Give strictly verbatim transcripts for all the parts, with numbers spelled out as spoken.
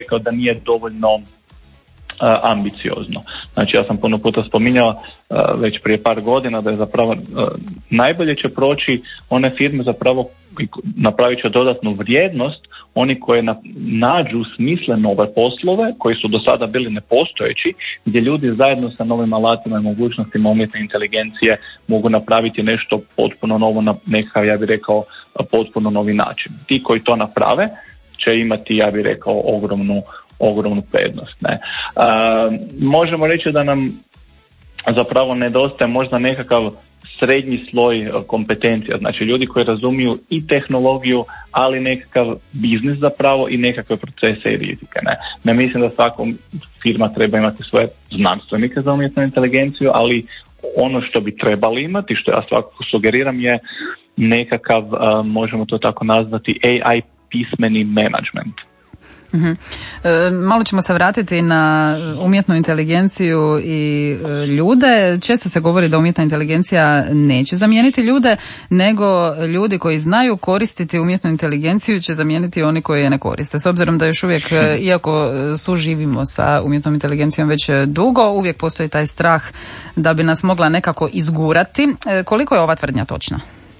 rekao da nije dovoljno Uh, ambiciozno. Znači ja sam puno puta spominjao uh, već prije par godina da je zapravo uh, najbolje će proći one firme zapravo napravit će dodatnu vrijednost oni koji na, nađu smisle nove poslove koji su do sada bili nepostojeći, gdje ljudi zajedno sa novim alatima i mogućnostima umjetne inteligencije mogu napraviti nešto potpuno novo na nekakav, ja bih rekao, potpuno novi način. Ti koji to naprave će imati, ja bih rekao, ogromnu ogromnu prednost. Ne. Uh, možemo reći da nam zapravo nedostaje možda nekakav srednji sloj kompetencija, znači ljudi koji razumiju i tehnologiju, ali nekakav biznis zapravo i nekakve procese i rizike. Ne, ne mislim da svaka firma treba imati svoje znanstvenike za umjetnu inteligenciju, ali ono što bi trebali imati, što ja svakako sugeriram, je nekakav, uh, možemo to tako nazvati, A I pismeni management. Uh-huh. E, malo ćemo se vratiti na umjetnu inteligenciju i e, ljude. Često se govori da umjetna inteligencija neće zamijeniti ljude, nego ljudi koji znaju koristiti umjetnu inteligenciju će zamijeniti oni koji je ne koriste. S obzirom da još uvijek, e, iako suživimo sa umjetnom inteligencijom već dugo, uvijek postoji taj strah da bi nas mogla nekako izgurati. E, koliko je ova tvrdnja točna?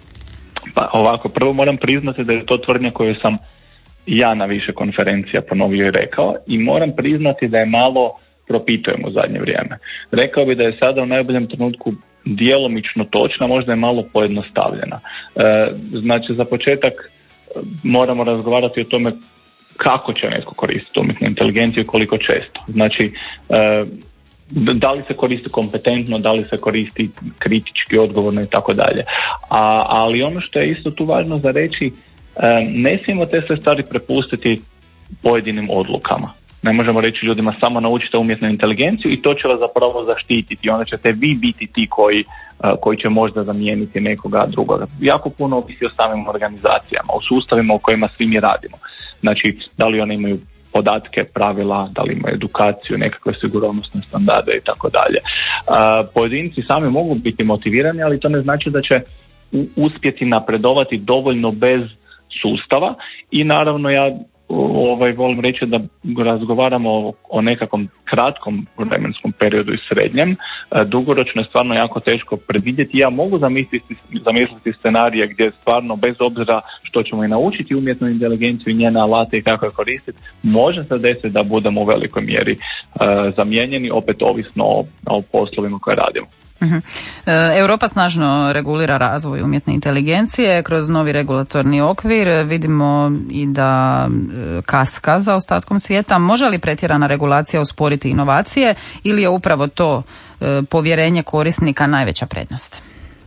Pa ovako, prvo moram priznati da je to tvrdnja koju sam ja na više konferencija ponovio i rekao i moram priznati da je malo propitujem u zadnje vrijeme. Rekao bi da je sada u najboljem trenutku djelomično točna, možda je malo pojednostavljena. E, znači za početak moramo razgovarati o tome kako će netko koristiti umjetnu inteligenciju i koliko često. Znači e, da li se koristi kompetentno, da li se koristi kritički, odgovorno i tako dalje. A, ali ono što je isto tu važno za reći, ne smijemo te sve stvari prepustiti pojedinim odlukama. Ne možemo reći ljudima samo naučite umjetnu inteligenciju i to će vas zapravo zaštititi i onda ćete vi biti ti koji, koji će možda zamijeniti nekoga drugoga. Jako puno ovisi o samim organizacijama, o sustavima u kojima svi mi radimo. Znači, da li one imaju podatke, pravila, da li imaju edukaciju, nekakve sigurnosne standarde i tako dalje. Pojedinci sami mogu biti motivirani, ali to ne znači da će uspjeti napredovati dovoljno bez sustava i naravno ja ovaj, volim reći da razgovaramo o, o nekakvom kratkom vremenskom periodu i srednjem. Dugoročno je stvarno jako teško predvidjeti. Ja mogu zamisliti, zamisliti scenarije gdje stvarno bez obzira što ćemo i naučiti umjetnu inteligenciju i njene alate i kako je koristiti, može se desiti da budemo u velikoj mjeri uh, zamijenjeni, opet ovisno o, o poslovima koje radimo. Uh-huh. Europa snažno regulira razvoj umjetne inteligencije kroz novi regulatorni okvir. Vidimo i da kaska za ostatkom svijeta. Može li pretjerana regulacija usporiti inovacije ili je upravo to povjerenje korisnika najveća prednost?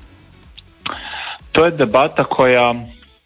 To je debata koja,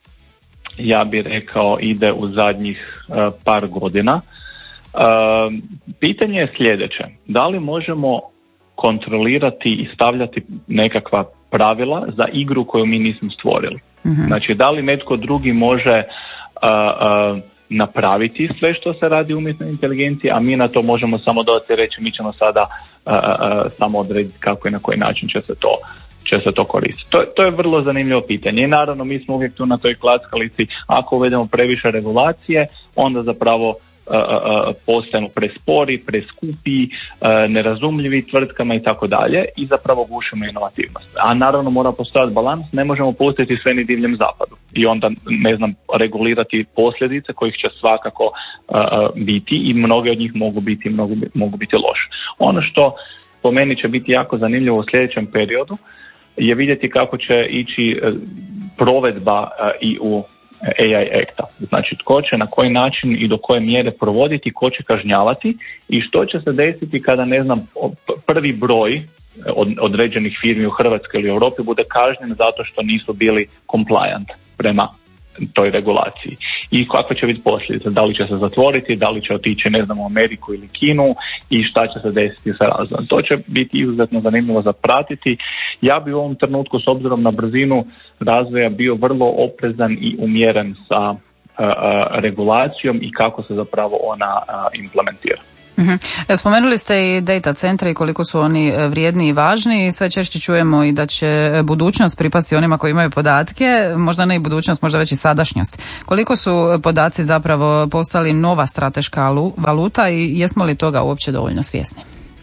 ja bih rekao, ide u zadnjih uh, par godina. Uh, pitanje je sljedeće. Da li možemo kontrolirati i stavljati nekakva pravila za igru koju mi nismo stvorili? Mm-hmm. Znači, da li netko drugi može uh, uh, napraviti sve što se radi u umjetnoj inteligenciji, a mi na to možemo samo dodati reći mi ćemo sada uh, uh, samo odrediti kako i na koji način će se to će se to koristiti. To, to je vrlo zanimljivo pitanje i naravno mi smo uvijek tu na toj klackalici, ako uvedemo previše regulacije, onda zapravo Uh, uh, postajemo prespori, preskupi, uh, nerazumljivi tvrtkama i tako dalje i zapravo gušimo inovativnost. A naravno mora postojati balans, ne možemo pustiti sve ni divljem zapadu i onda, ne znam, regulirati posljedice kojih će svakako uh, biti i mnoge od njih mogu biti, mogu, mogu biti loše. Ono što po meni će biti jako zanimljivo u sljedećem periodu je vidjeti kako će ići uh, provedba uh, i u A I Acta. Znači tko će na koji način i do koje mjere provoditi, tko će kažnjavati i što će se desiti kada, ne znam, prvi broj od, određenih firmi u Hrvatskoj ili Europi bude kažnjen zato što nisu bili compliant prema toj regulaciji. I kakve će biti posljedice, da li će se zatvoriti, da li će otići, ne znam, u Ameriku ili Kinu i šta će se desiti sa razvojem. To će biti izuzetno zanimljivo za pratiti. Ja bi u ovom trenutku s obzirom na brzinu razvoja bio vrlo oprezan i umjeren sa uh, uh, regulacijom i kako se zapravo ona uh, implementira. Uh-huh. Spomenuli ste i data centre i koliko su oni vrijedni i važni. Sve češće čujemo i da će budućnost pripasti onima koji imaju podatke, možda ne i budućnost, možda već i sadašnjost. Koliko su podaci zapravo postali nova strateška valuta i jesmo li toga uopće dovoljno svjesni?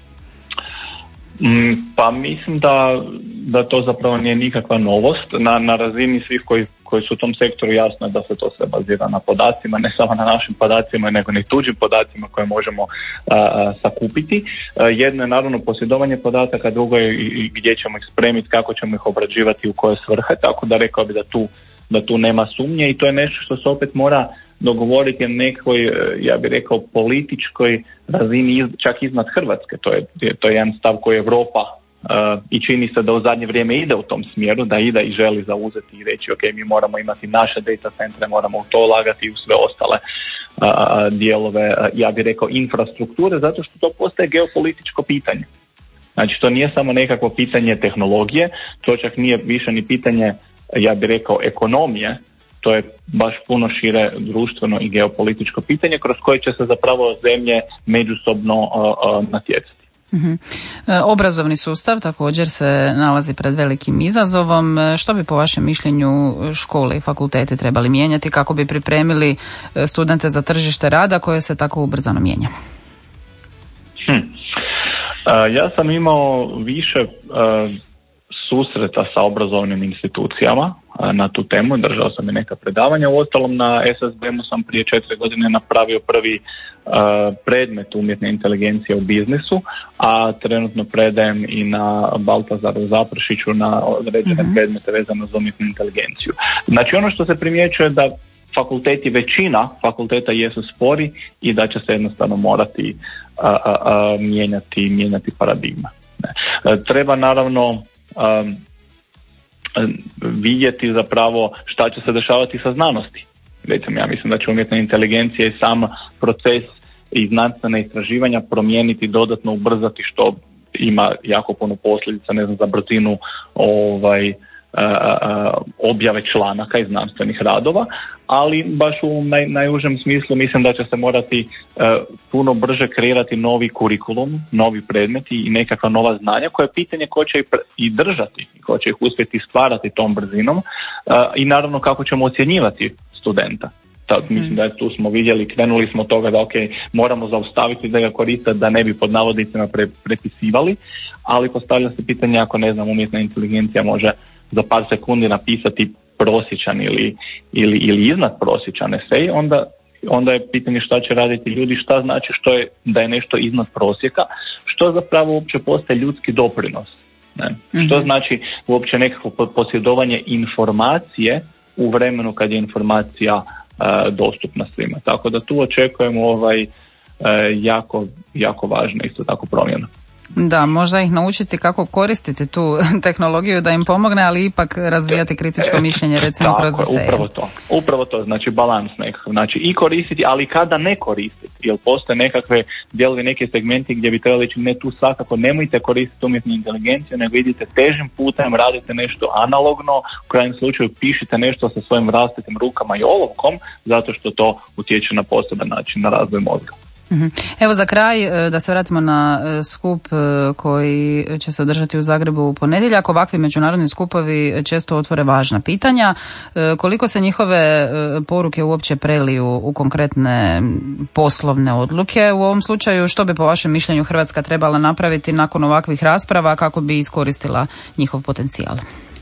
Pa mislim da, da to zapravo nije nikakva novost. Na, na razini svih koji, koji su u tom sektoru jasno je da se to sve bazira na podacima, ne samo na našim podacima, nego i tuđim podacima koje možemo a, a, sakupiti. A, jedno je naravno posjedovanje podataka, drugo je i, i gdje ćemo ih spremiti, kako ćemo ih obrađivati, u koje svrhe, tako da rekao bi da tu, da tu nema sumnje i to je nešto što se opet mora dogovoriti na nekoj, ja bih rekao, političkoj razini, čak iznad Hrvatske. To je, to je jedan stav koji Europa uh, i čini se da u zadnje vrijeme ide u tom smjeru, da ide i želi zauzeti i reći ok, mi moramo imati naše data centre, moramo u to ulagati i u sve ostale uh, dijelove, uh, ja bih rekao, infrastrukture, zato što to postaje geopolitičko pitanje. Znači, to nije samo nekakvo pitanje tehnologije, to čak nije više ni pitanje, ja bih rekao, ekonomije, to je baš puno šire društveno i geopolitičko pitanje kroz koje će se zapravo zemlje međusobno uh, uh, natjecati. Uh-huh. E, obrazovni sustav također se nalazi pred velikim izazovom. Što bi po vašem mišljenju škole i fakulteti trebali mijenjati kako bi pripremili studente za tržište rada koje se tako ubrzano mijenja? Hm. Uh, ja sam imao više uh, susreta sa obrazovnim institucijama na tu temu, držao sam i neka predavanja. Uostalom na es es be emu sam prije četiri godine napravio prvi uh, predmet umjetne inteligencije u biznisu, a trenutno predajem i na Baltazaru Zapršiću na određene mm-hmm. predmete vezano za umjetnu inteligenciju. Znači ono što se primjećuje da fakulteti, većina fakulteta jesu spori i da će se jednostavno morati uh, uh, uh, mijenjati, mijenjati paradigma. Ne. Uh, treba naravno um, vidjeti zapravo šta će se dešavati sa znanosti. Recimo, ja mislim da će umjetna inteligencija i sam proces i znanstvena istraživanja promijeniti, dodatno ubrzati, što ima jako puno posljedica, ne znam, za brzinu ovaj, a, a, objave članaka i znanstvenih radova, ali baš u naj, najužem smislu mislim da će se morati a, puno brže kreirati novi kurikulum, novi predmeti i nekakva nova znanja, koje je pitanje ko će i držati, ko će ih uspjeti stvarati tom brzinom a, i naravno kako ćemo ocjenjivati studenta. Tad, mislim da tu smo vidjeli, krenuli smo od toga da ok, moramo zaustaviti da ga koriste, da ne bi pod navodnicima pre, prepisivali, ali postavlja se pitanje ako, ne znam, umjetna inteligencija može za par sekundi napisati prosječan ili, ili, ili iznad prosječan esej, onda, onda je pitanje šta će raditi ljudi, šta znači što je, da je nešto iznad prosjeka, što zapravo uopće postaje ljudski doprinos. Ne? Mm-hmm. Što znači uopće nekako posjedovanje informacije u vremenu kad je informacija uh, dostupna svima. Tako da tu očekujemo ovaj uh, jako, jako važno isto tako promjena. Da, možda ih naučiti kako koristiti tu tehnologiju da im pomogne, ali ipak razvijati kritičko mišljenje, recimo tako, kroz eseje. Upravo to, upravo to, znači balans nekakav, znači i koristiti, ali kada ne koristiti, jer postoje nekakve dijelovi, neke segmenti gdje bi trebali reći ne, tu svakako nemojte koristiti umjetnu inteligenciju, nego idite težim putem, radite nešto analogno, u krajnjem slučaju pišite nešto sa svojim vlastitim rukama i olovkom, zato što to utječe na poseban način na razvoj mozga. Evo za kraj da se vratimo na skup koji će se održati u Zagrebu u ponedjeljak. Ovakvi međunarodni skupovi često otvore važna pitanja. Koliko se njihove poruke uopće preliju u konkretne poslovne odluke? U ovom slučaju što bi po vašem mišljenju Hrvatska trebala napraviti nakon ovakvih rasprava kako bi iskoristila njihov potencijal?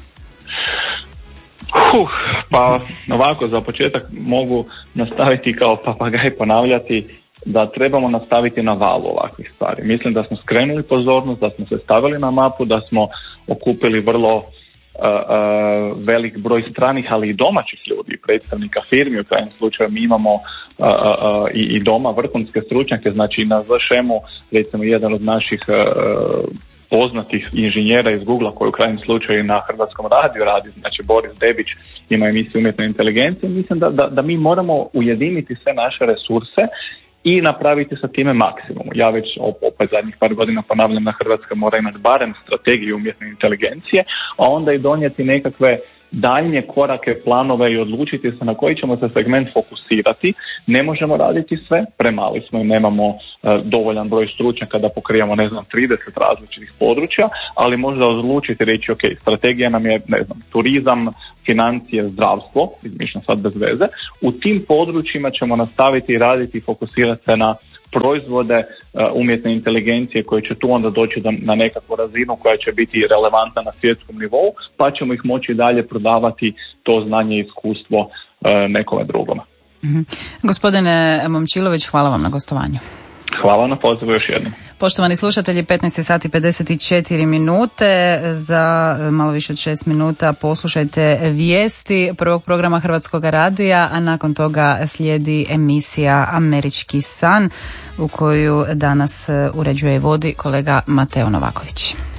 Huh, pa ovako za početak mogu nastaviti kao papagaj ponavljati da trebamo nastaviti na valu ovakvih stvari. Mislim da smo skrenuli pozornost, da smo se stavili na mapu, da smo okupili vrlo uh, uh, velik broj stranih, ali i domaćih ljudi, predstavnika firmi, u krajem slučaju mi imamo uh, uh, i, i doma vrhunske stručnjake, znači na zet š emu recimo jedan od naših uh, poznatih inženjera iz Googlea koji u krajem slučaju na Hrvatskom radiju radi, znači Boris Debić ima emisiju umjetne inteligencije. Mislim da, da, da mi moramo ujediniti sve naše resurse i napraviti sa time maksimum. Ja već opet zadnjih par godina ponavljam da Hrvatska mora imati barem strategiju umjetne inteligencije, a onda i donijeti nekakve daljnje korake, planove i odlučiti se na koji ćemo se segment fokusirati. Ne možemo raditi sve, premali smo i nemamo uh, dovoljan broj stručnjaka da pokrivamo, ne znam, trideset različitih područja, ali možda odlučiti reći, ok, strategija nam je, ne znam, turizam, financije, zdravstvo, izmišljam sad bez veze. U tim područjima ćemo nastaviti raditi i fokusirati se na proizvode uh, umjetne inteligencije koje će tu onda doći do, na nekakvu razinu koja će biti relevantna na svjetskom nivou, pa ćemo ih moći dalje prodavati to znanje i iskustvo uh, nekome drugome. Mm-hmm. Gospodine Momčilović, hvala vam na gostovanju. Hvala na pozivu još jednom. Poštovani slušatelji, petnaest sati pedeset četiri minute, za malo više od šest minuta poslušajte vijesti prvog programa Hrvatskog radija, a nakon toga slijedi emisija Američki san u koju danas uređuje i vodi kolega Mateo Novaković.